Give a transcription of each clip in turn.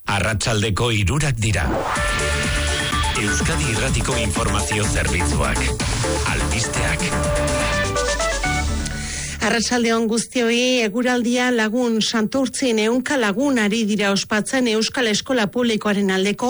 Arratsaldeko 3 dira. Euskadi Irratiko informazio zerbitzuak. Albisteak. Arratsaldeon guztioi, eguraldia lagun Santurtzin 100 lagun ari dira ospatzen Euskal Eskola Publikoaren aldeko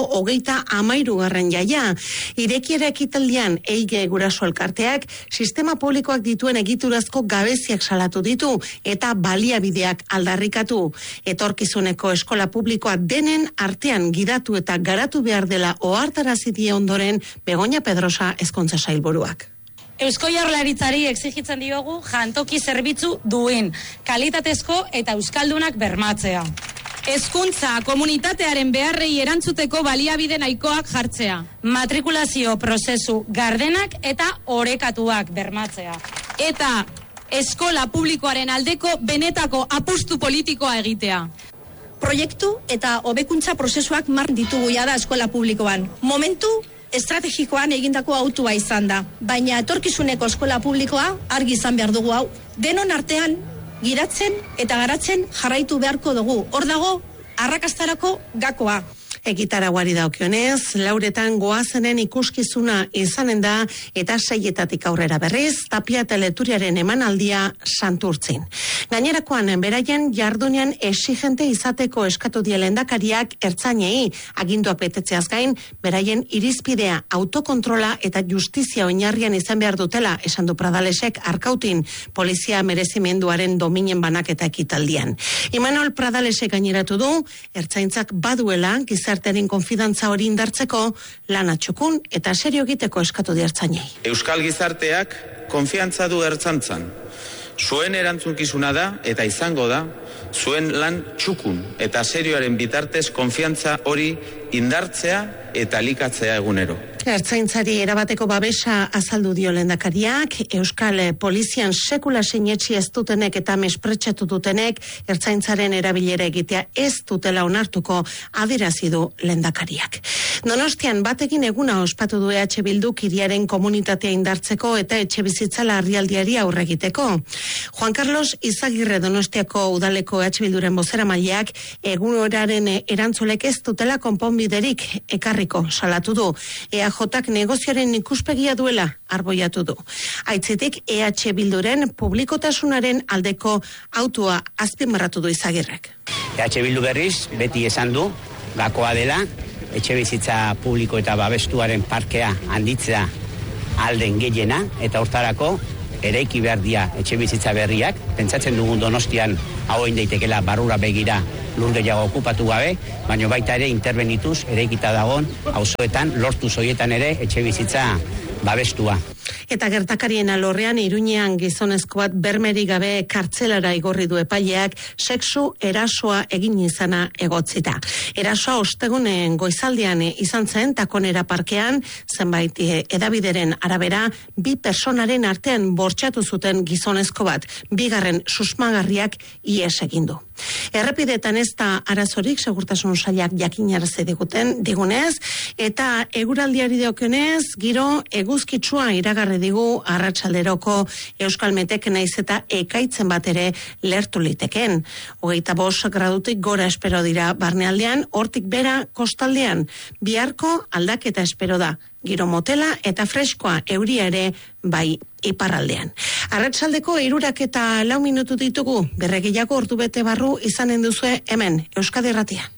33. jaia. Irekiera ekitaldian EIGE guraso elkarteak sistema publikoak dituen egiturazko gabeziak salatu ditu eta baliabideak aldarrikatu. Etorkizuneko eskola publikoa denen artean gidatu eta garatu behar dela ohartarazi die ondoren Begoña Pedrosa hezkuntza sailburuak. Eusko Jaurlaritzari exigitzen diogu jantoki zerbitzu duen, kalitatezko eta euskaldunak bermatzea. Hezkuntza komunitatearen beharrei erantzuteko baliabide nahikoak jartzea. Matrikulazio prozesu gardenak eta orekatuak bermatzea. Eta eskola publikoaren aldeko benetako apustu politikoa egitea. Proiektu eta hobekuntza prozesuak martxan ditugu jada eskola publikoan. Momentu estrategikoan egindako autua izan da, baina etorkizuneko eskola publikoa argi izan behar dugu hau. Denon artean giratzen eta garatzen jarraitu beharko dugu. Hor dago arrakastarako gakoa. Egitarauari daukionez, lauretan goazenen ikuskizuna izanen da eta 6 aurrera berriz, Tapia Teleturiaren emanaldia Santurtzin. Gainerakoan, beraien jardunean exigente izateko eskatu die lehendakariak ertzainei, aginduak betetzeaz gain, beraien irizpidea, autokontrola eta justizia oinarrian izan behar dutela, esan du Pradalesek Arkautin, polizia merezimenduaren dominen banaketa ekitaldian. Imanol Pradalesek gaineratu du, ertzaintzak baduela, gizartearen konfidantza hori indartzeko, lana txukun eta serio egiteko eskatu die ertzainei. Euskal gizarteak konfiantza du ertzaintzan. Zuen erantzunkizuna da eta izango da, zuen lan txukun eta serioaren bitartez konfiantza hori indartzea eta elikatzea egunero. Ertzaintzari erabateko babesa azaldu dio lehendakariak, Euskal Polizian sekula sinetsi ez dutenek eta mespretxatu dutenek ertzaintzaren erabilera egitea ez dutela onartuko adierazi du lehendakariak. Donostian batekin eguna ospatu du EH Bilduk hiriaren komunitatea indartzeko eta etxebizitza larrialdiari aurre egiteko. Juan Carlos Izagirre Donostiako udaleko EH Bilduren bozeramaileak egunoraren erantzulek ez dutela konponbiderik ekarriko salatu du. EAJak negozioaren ikuspegia duela arboiatu du. Aitzitik EH Bilduren publikotasunaren aldeko autua azpimarratu du Izagirrek. EH Bildu berriz beti esan du gakoa dela etxebizitza publiko eta babestuaren parkea handitzea alden gehiena eta hortarako eraiki behar dira etxebizitza berriak. Pentsatzen dugun Donostian hau egin daitekela barrura begira lur gehiago okupatu gabe, baina baita ere interbenituz eraikita dagoen auzoetan lortu zoietan ere etxebizitza babestua. Eta gertakarien alorrean Iruñean gizonezko bat bermerik gabe kartzelara igorri du epaileak sexu erasoa egin izana egotzita. Erasoa ostegunen goizaldean izan zen Takonera parkean, zenbait edabideren arabera 2 personaren artean bortxatu zuten gizonezko bat, 2 susmagarriak ihes egin du. Errepidetan ez da arazorik segurtasun sailak jakinarazi digunez, eta eguraldiari dagokionez, giro eguzkitsua iragarri digu arratsalderoko Euskalmetek naiz eta ekaitzen bat ere lertu liteken. 25 gradutik gora espero dira barnealdean, hortik bera kostaldean. Biharko aldaketa espero da. Giro motela eta freskoa euria ere bai iparraldean. Arratsaldeko 3:04 ditugu, berregiako ordubete barru izanen duzue hemen Euskadi Irratian.